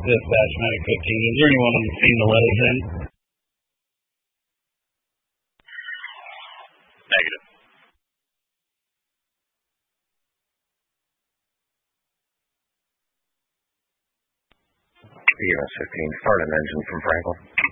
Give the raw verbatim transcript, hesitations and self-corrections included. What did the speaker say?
Dispatch Medic fifteen. Is there anyone on the scene to let us in? Negative. E M S fifteen, start an engine from Franklin.